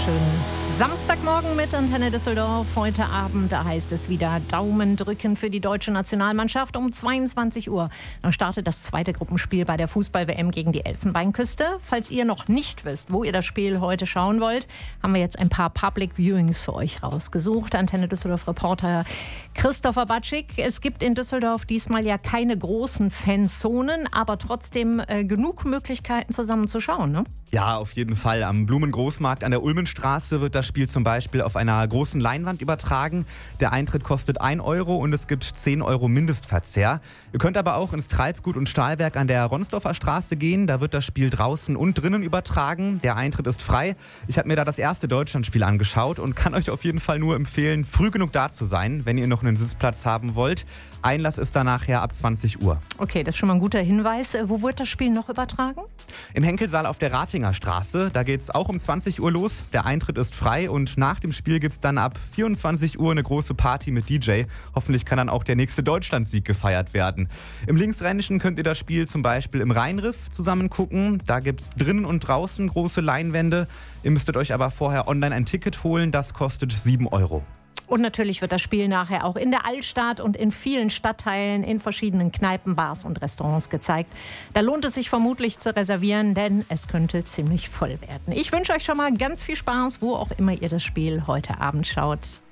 wunderschönen Samstagmorgen mit Antenne Düsseldorf. Heute Abend, da heißt es wieder Daumen drücken für die deutsche Nationalmannschaft. Um 22 Uhr dann startet das zweite Gruppenspiel bei der Fußball-WM gegen die Elfenbeinküste. Falls ihr noch nicht wisst, wo ihr das Spiel heute schauen wollt, haben wir jetzt ein paar Public Viewings für euch rausgesucht. Antenne Düsseldorf-Reporter Christopher Batschik. Es gibt in Düsseldorf diesmal ja keine großen Fanzonen, aber trotzdem genug Möglichkeiten zusammen zu schauen, ne? Ja, auf jeden Fall. Am Blumengroßmarkt an der Ulmenstraße wird das Spiel zum Beispiel auf einer großen Leinwand übertragen. Der Eintritt kostet 1 Euro und es gibt 10 Euro Mindestverzehr. Ihr könnt aber auch ins Treibgut und Stahlwerk an der Ronsdorfer Straße gehen. Da wird das Spiel draußen und drinnen übertragen. Der Eintritt ist frei. Ich habe mir da das erste Deutschlandspiel angeschaut und kann euch auf jeden Fall nur empfehlen, früh genug da zu sein, wenn ihr noch einen Sitzplatz haben wollt. Einlass ist dann nachher ab 20 Uhr. Okay, das ist schon mal ein guter Hinweis. Wo wird das Spiel noch übertragen? Im Henkelsaal auf der Ratinger Straße. Da geht es auch um 20 Uhr los. Der Eintritt ist frei und nach dem Spiel gibt es dann ab 24 Uhr eine große Party mit DJ. Hoffentlich kann dann auch der nächste Deutschlandsieg gefeiert werden. Im Linksrheinischen könnt ihr das Spiel zum Beispiel im Rheinriff zusammen gucken. Da gibt es drinnen und draußen große Leinwände. Ihr müsstet euch aber vorher online ein Ticket holen. Das kostet 7 Euro. Und natürlich wird das Spiel nachher auch in der Altstadt und in vielen Stadtteilen, in verschiedenen Kneipen, Bars und Restaurants gezeigt. Da lohnt es sich vermutlich zu reservieren, denn es könnte ziemlich voll werden. Ich wünsche euch schon mal ganz viel Spaß, wo auch immer ihr das Spiel heute Abend schaut.